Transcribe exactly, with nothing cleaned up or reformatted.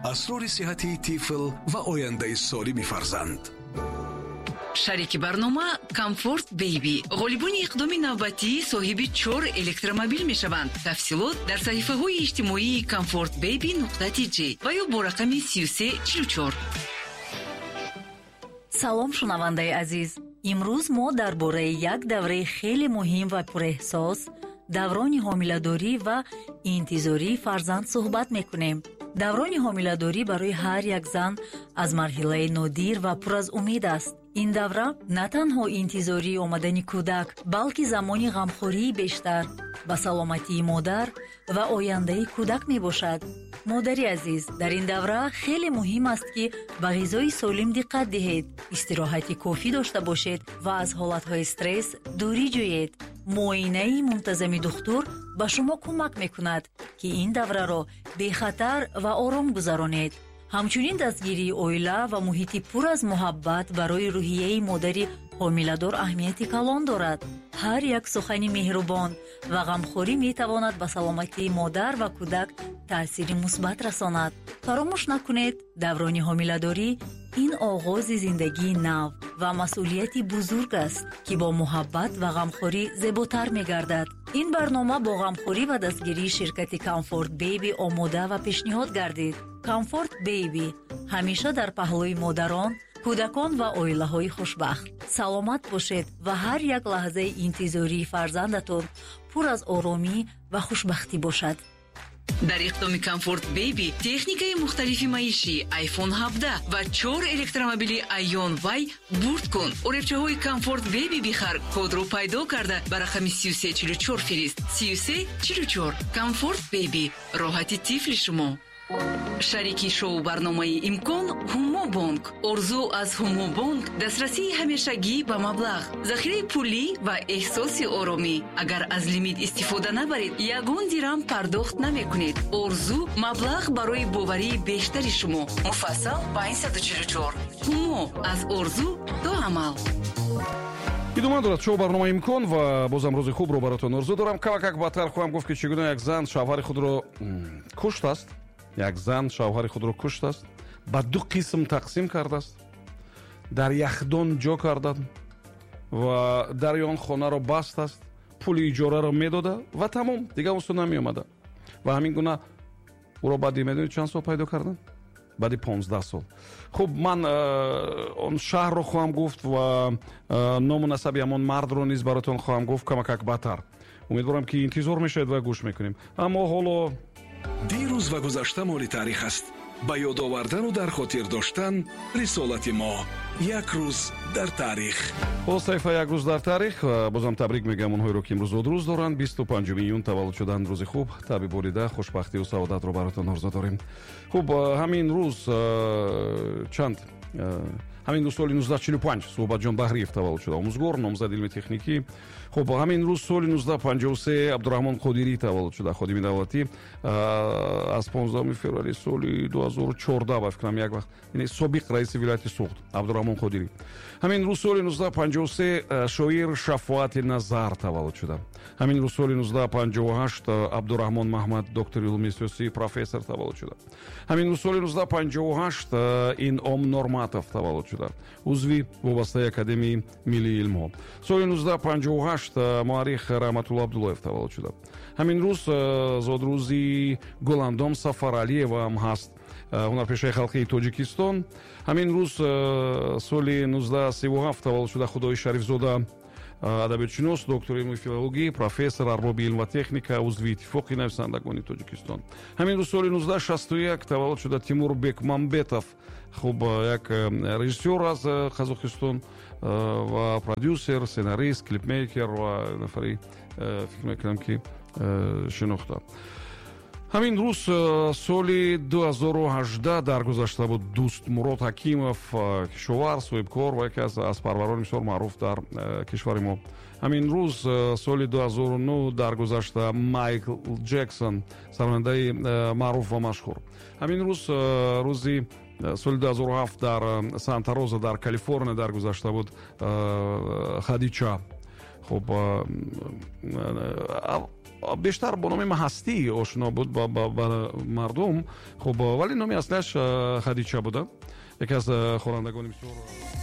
اسرار صحتی طفل و آینده سالم فرزند. شریک برنامه کامفورت بیبی غالبون اقدام نوبتی صاحب چهار الکترومبیل می شوند. تفصیلات در صفحه های اجتماعی کامفورت بیبی نقطه تی جی و یا با رقم سی و سه چهل و چهار. سلام شنونده عزیز، امروز ما درباره یک دوره خیلی مهم و پراحساس، دوران حامله‌داری و انتظاری فرزند صحبت میکنیم. دوران حامله‌داری برای هر یک زن از مرحله نادر و پر از امید است. این دوره نه تنها انتظاری آمدن کودک، بلکه زمانی غمخوری بیشتر به سلامتی مادر و آینده کودک می باشد. مادری عزیز، در این دوره خیلی مهم است که به غذای سالم دقت دهید، استراحت کافی داشته باشید و از حالتهای استرس دوری جویید. معاینه منتظم دکتر به شما کمک میکند که این دوره را بی خطر و آرام گذرانید. همچنین دستگیری عائله و محیط پر از محبت برای روحیه مادری حامله‌دار اهمیت کلان دارد. هر یک سخن مهربان و غمخوری میتواند به سلامتی مادر و کودک تأثیر مثبت رساند. فراموش نکنید دوران حامله‌داری این آغاز زندگی نو و مسئولیتی بزرگ است که با محبت و غمخوری زیباتر می‌گردد. این برنامه با غمخوری و دستگیری شرکت کامفورت بیبی آماده و پیشنهاد گردید. کامفورت بیبی همیشه در پهلوی مادران، کودکان و عائله‌های خوشبخت. سلامت باشید و هر یک لحظه انتظاری فرزندتون پر از آرامی و خوشبختی باشد. در اقدام کامفورت بیبی تکنیکای مختلفی معیشی آیفون هفده و چهار الکترومبیل ایون وای برد کن. عربچه های کامفورت بیبی بخر، کد رو پیدا کرده بر رقم سی و سه چهل و چهار فرست. سی و سه چهل و چهار. کامفورت بیبی، راحتی طفل شما. شریکی شو برنامه امکان هومو بانک. ارزو از هومو بانک دسترسی همیشگی به مبلغ، ذخیره پولی و احساس آرامی. اگر از لیمیت استفاده نبرید یگان درهم پرداخت نمی کنید. ارزو مبلغ برای باوری بیشتری شما. مفصل پانصد و چهل و چهار. هومو، از ارزو تا عمل. идома дорад шоу барнома имкон ва бозам рӯзи хубро баротон орзу дорам. кавакак баъдтар хоҳам гуфт ки чӣ гуна як зан шавҳари худро куштааст. як зан шавҳари худро куштааст, ба ду қисм тақсим кардааст, дар яхдон ҷо карданд ва дари он хонаро бастааст, пули иҷораро медода ва тамом, дигар усо намеомада. ва ҳамин гуна ӯро баъди медонед чанд сол пайдо карданд? баъди понздаҳ сол. хуб, ман он шаҳрро хоҳам гуфт ва ному насаби ҳамон мардро низ баротон хоҳам гуфт камакак баъдтар. умедворам ки интизор мешавед ва гӯш мекунем. аммо ҳоло дирӯз ва гузашта моли таърих аст. ба ёд овардану дар хотир доштан рисолати мо як рӯз дар таърих. бо саҳифа як рӯз дар таърих бозам табрик мегӯям онҳоеро ки имрӯз одрӯз доранд. бисту панҷуми июн таваллуд шуданд. рӯзи хуб, таби борида, хушбахтию саодатро баротон орзу дорем. хуб, ҳамин рӯз чанд ҳамин рӯз соли нуздаҳ чилу панҷ суҳбатҷон баҳриев таваллуд шуда, омӯзгор, номзад илми техникӣ. хуб, ҳамин рӯз соли нуздаҳ панҷоҳу се абдураҳмон қодирӣ таваллуд шуда, ходими давлатӣ. аз понздаҳуми феврали соли ду ҳазору чордаҳ ба фикрам як вақт, яъне собиқ раиси вилояти суғд абдураҳмон қодирӣ. ҳамин рӯз соли нуздаҳ панҷоҳу се шоир Шафоати Назар таваллуд шуда. ҳамин рӯз соли нуздаҳ панҷоҳу ҳашт абдураҳмон маҳмад, доктори улуми сиёсӣ, профессор таваллуд шуда. ҳамин рӯз соли нуздаҳ панҷоҳу ҳашт Инъом Норматов таваллуд шуда, узви вобастаи Академияи миллии илмҳо. соли нуздаҳ панҷоҳу ҳашт муаррих Раҳматулло Абдуллоев таваллуд шуда. ҳамин рӯз зодрӯзи Гуландом Сафаралиева ҳам ҳаст, ҳунарпешаи халқии Тоҷикистон. ҳамин рӯз соли нуздаҳ сиву ҳафт таваллуд шуда Худои Шарифзода, адабиётшинос, доктори илму филологӣ, профессор, арбоби илм ва техника, узви иттифоқи нависандагони Тоҷикистон. ҳамин рӯз соли нуздаҳ шасту як таваллуд шуда Тимур Бекмамбетов, хуб, як режиссёр аз Қазоқистон ва продюсер, сценарист, клипмейкер ва нафари фикр мекунам ки шинохта. ҳамин рӯз соли ду ҳазору ҳаждаҳ даргузашта буд Дӯст Мурод Ҳакимов, кишовар, соҳибкор ва яке аз аспарварони бисёр маъруф дар кишвари мо. ҳамин рӯз соли ду ҳазору нӯ даргузашта Майкл Ҷексон, саронандаи маъруф ва машҳур. ҳамин рӯз рӯзи соли ду ҳазору ҳафт дар Санта-Роза дар Калифорния даргузашта буд Хадича. хуб, بیشتر با نام هستی آشنا بود با, با, با مردم. خب ولی نام اصلیش خدیجه بوده. یکی از خوانندگان بسیار